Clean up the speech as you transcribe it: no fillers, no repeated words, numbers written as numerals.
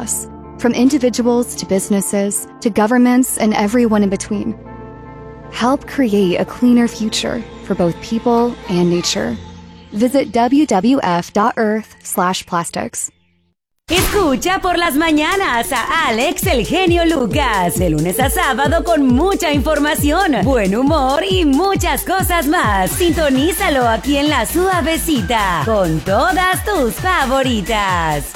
us, from individuals to businesses to governments and everyone in between. Help create a cleaner future for both people and nature. Visit wwf.earth/plastics. Escucha por las mañanas a Alex El Genio Lucas, de lunes a sábado con mucha información, buen humor y muchas cosas más. Sintonízalo aquí en La Suavecita, con todas tus favoritas.